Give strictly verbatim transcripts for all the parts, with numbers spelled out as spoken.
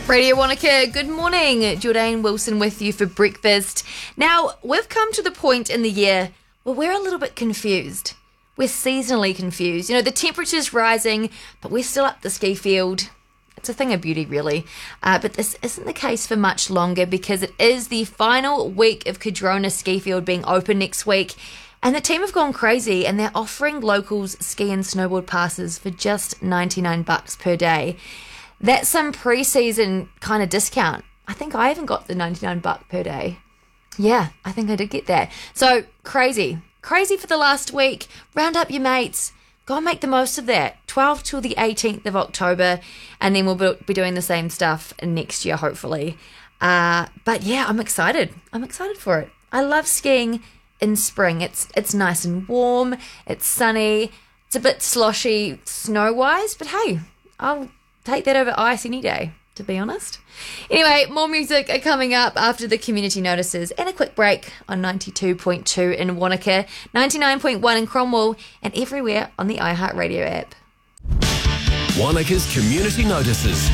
Radio Wanaka, good morning. Jordan Wilson with you for breakfast. Now, we've come to the point in the year where we're a little bit confused. We're seasonally confused. You know, the temperature's rising, but we're still up the ski field. It's a thing of beauty, really. Uh, but this isn't the case for much longer because it is the final week of Cardrona Ski Field being open next week. And the team have gone crazy and they're offering locals ski and snowboard passes for just ninety-nine bucks per day. That's some pre-season kind of discount. I think I even got the ninety-nine bucks per day. Yeah, I think I did get that. So crazy. Crazy for the last week. Round up your mates. Go and make the most of that. twelfth till the eighteenth of October. And then we'll be doing the same stuff next year, hopefully. Uh, but yeah, I'm excited. I'm excited for it. I love skiing in spring. It's it's nice and warm. It's sunny. It's a bit sloshy snow-wise. But hey, I'll take that over ice any day, to be honest. Anyway, more music are coming up after the community notices and a quick break on ninety-two point two in Wanaka, ninety-nine point one in Cromwell, and everywhere on the iHeartRadio app. Wanaka's community notices.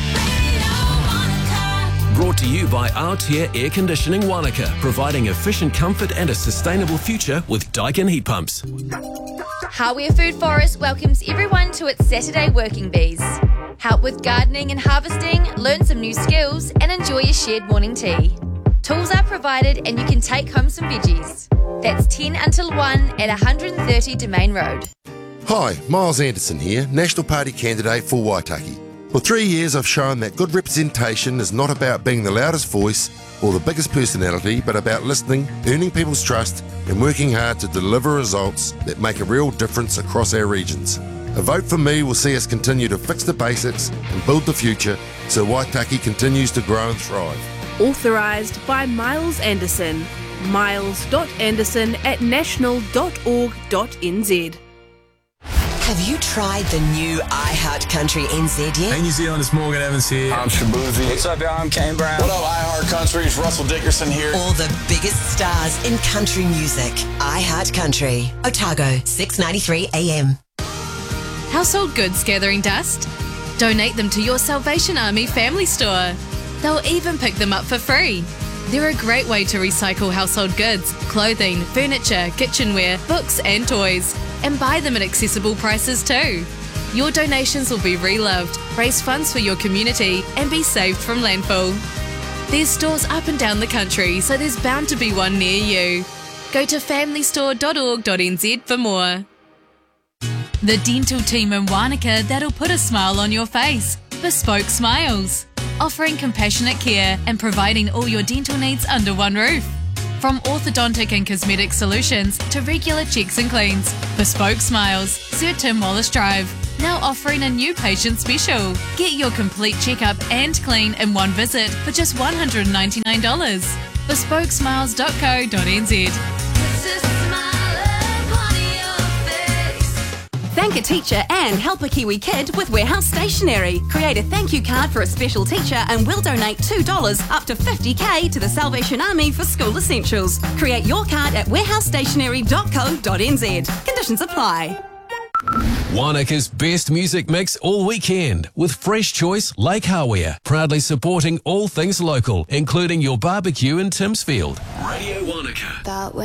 Brought to you by Aotea Air Conditioning Wanaka, providing efficient comfort and a sustainable future with Daikin heat pumps. Hawea Food Forest welcomes everyone to its Saturday Working Bees. Help with gardening and harvesting, learn some new skills, and enjoy a shared morning tea. Tools are provided and you can take home some veggies. That's ten until one at one hundred thirty Domain Road. Hi, Miles Anderson here, National Party candidate for Waitaki. For three years I've shown that good representation is not about being the loudest voice or the biggest personality, but about listening, earning people's trust, and working hard to deliver results that make a real difference across our regions. A vote for me will see us continue to fix the basics and build the future so Waitaki continues to grow and thrive. Authorised by Miles Anderson. miles dot anderson at national dot org dot n z. Have you tried the new iHeartCountry N Z yet? Hey New Zealand, it's Morgan Evans here. I'm Shabuzi. What's up, y'all? I'm Kane Brown. What up, iHeartCountry? It's Russell Dickerson here. All the biggest stars in country music. iHeartCountry. Otago, six ninety-three A M. Household goods gathering dust? Donate them to your Salvation Army family store. They'll even pick them up for free. They're a great way to recycle household goods, clothing, furniture, kitchenware, books and toys, and buy them at accessible prices too. Your donations will be reloved, raise funds for your community, and be saved from landfill. There's stores up and down the country, so there's bound to be one near you. Go to family store dot org dot n z for more. The dental team in Wanaka that'll put a smile on your face. Bespoke Smiles. Offering compassionate care and providing all your dental needs under one roof. From orthodontic and cosmetic solutions to regular checks and cleans. Bespoke Smiles, Sir Tim Wallace Drive. Now offering a new patient special. Get your complete checkup and clean in one visit for just one hundred ninety-nine dollars. bespoke smiles dot co dot n z. Thank a teacher and help a Kiwi kid with Warehouse Stationery. Create a thank you card for a special teacher and we'll donate two dollars up to fifty K to the Salvation Army for school essentials. Create your card at warehouse stationery dot co dot n z. Conditions apply. Wanaka's best music mix all weekend with Fresh Choice Lake Hawea, proudly supporting all things local, including your barbecue in Timsfield. Radio Wanaka.